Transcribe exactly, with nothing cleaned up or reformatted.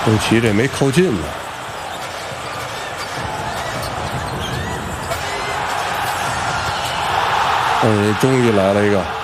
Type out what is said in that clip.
周琦这没扣进呢。嗯，终于来了一个。